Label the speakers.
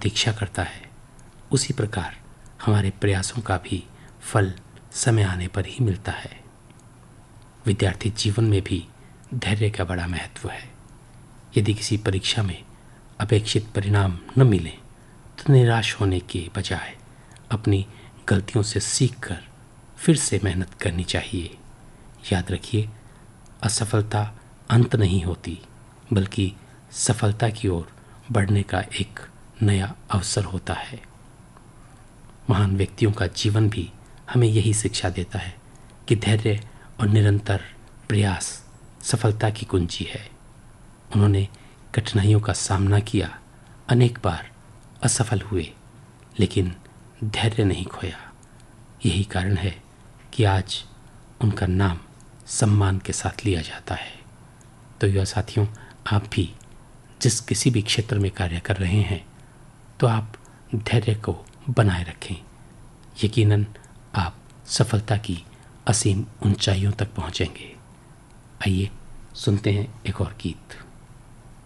Speaker 1: प्रतीक्षा करता है, उसी प्रकार हमारे प्रयासों का भी फल समय आने पर ही मिलता है। विद्यार्थी जीवन में भी धैर्य का बड़ा महत्व है। यदि किसी परीक्षा में अपेक्षित परिणाम न मिले तो निराश होने के बजाय अपनी गलतियों से सीखकर फिर से मेहनत करनी चाहिए। याद रखिए, असफलता अंत नहीं होती, बल्कि सफलता की ओर बढ़ने का एक नया अवसर होता है। महान व्यक्तियों का जीवन भी हमें यही शिक्षा देता है कि धैर्य और निरंतर प्रयास सफलता की कुंजी है। उन्होंने कठिनाइयों का सामना किया, अनेक बार असफल हुए, लेकिन धैर्य नहीं खोया। यही कारण है कि आज उनका नाम सम्मान के साथ लिया जाता है। तो युवा साथियों, आप भी जिस किसी भी क्षेत्र में कार्य कर रहे हैं तो आप धैर्य को बनाए रखें। यकीनन आप सफलता की असीम ऊंचाइयों तक पहुंचेंगे। आइए सुनते हैं एक और गीत।